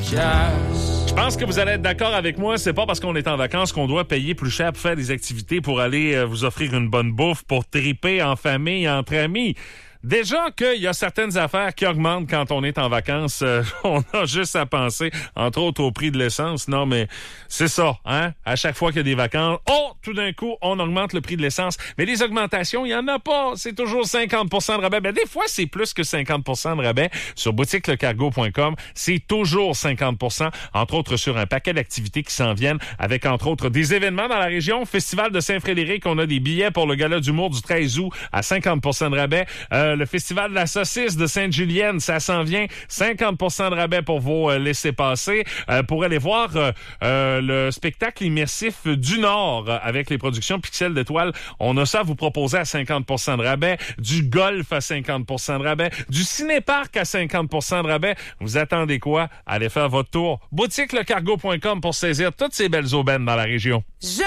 Je pense que vous allez être d'accord avec moi, c'est pas parce qu'on est en vacances qu'on doit payer plus cher pour faire des activités, pour aller vous offrir une bonne bouffe, pour triper en famille, entre amis. Déjà qu'il y a certaines affaires qui augmentent quand on est en vacances, on a juste à penser, entre autres au prix de l'essence. Non, mais c'est ça, hein? À chaque fois qu'il y a des vacances, tout d'un coup, on augmente le prix de l'essence. Mais les augmentations, il y en a pas. C'est toujours 50% de rabais. Ben, des fois, c'est plus que 50% de rabais. Sur boutiquelecargo.com, c'est toujours 50%, entre autres sur un paquet d'activités qui s'en viennent, avec entre autres des événements dans la région. Festival de Saint-Frédéric, on a des billets pour le gala d'humour du 13 août à 50% de rabais. Le Festival de la saucisse de Sainte-Julienne, ça s'en vient. 50% de rabais pour vos laissez-passer. Pour aller voir le spectacle immersif du Nord avec les productions Pixel d'étoiles. On a ça à vous proposer à 50% de rabais. Du golf à 50% de rabais. Du ciné-parc à 50% de rabais. Vous attendez quoi? Allez faire votre tour. Boutiquelecargo.com pour saisir toutes ces belles aubaines dans la région.